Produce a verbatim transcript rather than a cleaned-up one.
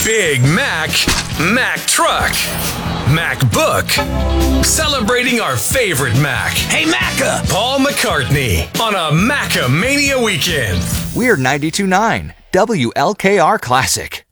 Big Mac, Mac Truck, MacBook. Celebrating our favorite Mac. Hey, Macca! Paul McCartney on a Macamania weekend. We're ninety-two point nine W L K R Classic.